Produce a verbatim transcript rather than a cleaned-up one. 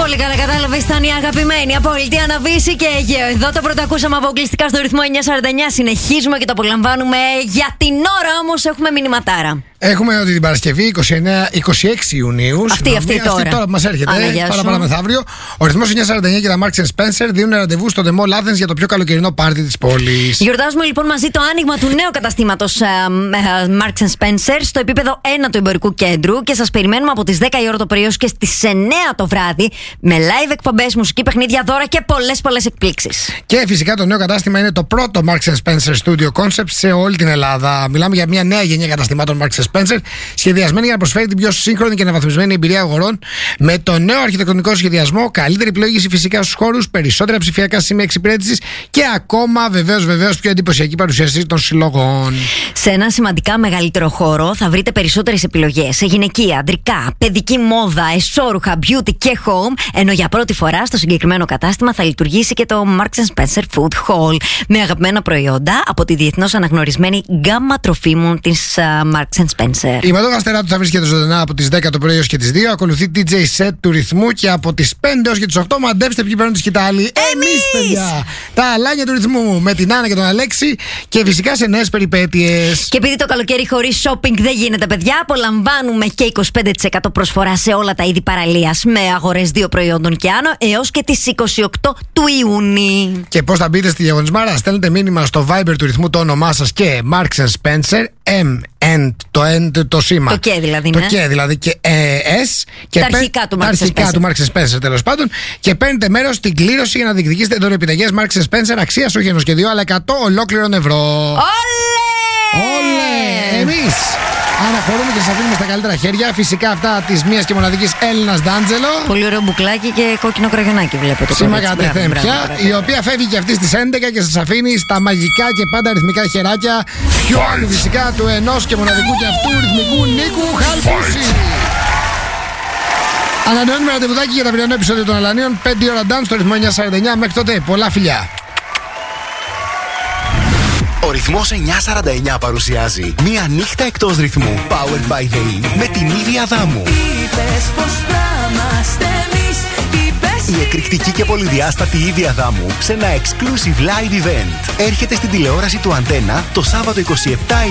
Πολύ καλά κατάλαβε, ήταν η αγαπημένη απόλυτη Αναβίση και Αιγαίο. Εδώ το πρώτο ακούσαμε αποκλειστικά στο ρυθμό εννιά σαράντα εννιά. Συνεχίζουμε και το απολαμβάνουμε. Για την ώρα όμως έχουμε μηνυματάρα. Έχουμε ότι την Παρασκευή είκοσι εννέα, είκοσι έξι Ιουνίου. Αυτή, αυτή τώρα. Αυτή τώρα που μας έρχεται. Πάρα πάρα μεθαύριο. Ο ρυθμός εννιά σαράντα εννιά και τα Marks and Spencer δίνουν ραντεβού στο The Mall Athens για το πιο καλοκαιρινό πάρτι της πόλης. Γιορτάζουμε λοιπόν μαζί το άνοιγμα του νέου καταστήματος uh, Marks and Spencer στο επίπεδο ένα του εμπορικού κέντρου και σας περιμένουμε από τις δέκα η ώρα το πρωί και στις εννέα το βράδυ με live εκπομπές, μουσική, παιχνίδια, δώρα και πολλές πολλές εκπλήξεις. Και φυσικά το νέο κατάστημα είναι το πρώτο Marks and Spencer Studio Concept σε όλη την Ελλάδα. Μιλάμε για μια νέα γενιά καταστημάτων Marks and Spencer, σχεδιασμένη για να προσφέρει την πιο σύγχρονη και αναβαθμισμένη εμπειρία αγορών με το νέο αρχιτεκτονικό σχεδιασμό, καλύτερη πλοήγηση φυσικά στους χώρους, περισσότερα ψηφιακά σημεία εξυπηρέτησης και ακόμα βεβαίως βεβαίως πιο εντυπωσιακή παρουσίαση των συλλογών. Σε ένα σημαντικά μεγαλύτερο χώρο θα βρείτε περισσότερες επιλογές σε γυναικεία, αντρικά, παιδική μόδα, εσώρουχα, beauty και home, ενώ για πρώτη φορά στο συγκεκριμένο κατάστημα θα λειτουργήσει και το Marks and Spencer Food Hall με αγαπημένα προϊόντα από τη διεθνώς αναγνωρισμένη γκάμα τροφίμων της uh, Marks and Spencer. Η Μαδόγαστερά του θα βρίσκεται ζωντανά από τις δέκα το πρωί έως και τις δύο. Ακολουθεί ντι τζέι set του ρυθμού και από τις πέντε έως και τις οκτώ μαντέψτε ποιοι παίρνουν τη σκητάλη. Εμείς, παιδιά! Τα αλάνια του ρυθμού με την Άννα και τον Αλέξη και φυσικά σε νέες περιπέτειες. Και επειδή το καλοκαίρι χωρίς shopping δεν γίνεται, παιδιά, απολαμβάνουμε και είκοσι πέντε τοις εκατό προσφορά σε όλα τα είδη παραλίας με αγορές δύο προϊόντων και άνω έως και τις είκοσι οκτώ του Ιούνιου. Και πώς θα μπείτε στη διαγωνισμάρα? Στέλνετε μήνυμα στο Viber του ρυθμού το όνομά σας και Marks and Spencer, M, N, το N, το σήμα. Το και δηλαδή. Το ναι. και δηλαδή και ε, S. Και τα αρχικά του Marks and Spencer. Τα αρχικά του Marks and Spencer, τέλος πάντων. Και παίρνετε μέρος στην κλήρωση για να διεκδικήσετε δωρεπιταγές Marks and Spencer αξίας όχι ενός και δύο, αλλά εκατό ολόκληρων ευρώ. Όλε! Όλε! Εμείς αναχωρούμε και σας αφήνουμε στα καλύτερα χέρια. Φυσικά αυτά της μίας και μοναδικής Έλληνας Ντάντζελο. Πολύ ωραίο μπουκλάκι και κόκκινο κραγιονάκι βλέπετε. Σήμα κατεθέμπια, η οποία φεύγει και αυτή στις έντεκα και σας αφήνει στα μαγικά και πάντα αριθμικά χεράκια. Πιο άλλου φυσικά του ενός και μοναδικού και αυτού ρυθμικού Νίκου Χαλπούση. Ανανεώνουμε ραντεβουδάκι για τα αυριανό επεισόδιο των Αλανίων. πέντε ώρα dance στο ρυθμό εννιά σαράντα εννιά. Μέχρι τότε, πολλά φιλιά. Ο ρυθμός εννιά σαράντα εννιά παρουσιάζει μία νύχτα εκτός ρυθμού. Powered by the E με την ίδια Αδάμου. Είπες πως θα είμαστε εμείς, είπες. Η εκρηκτική και πολυδιάστατη ίδια Αδάμου σε ένα exclusive live event. Έρχεται στην τηλεόραση του Αντένα το Σάββατο είκοσι επτά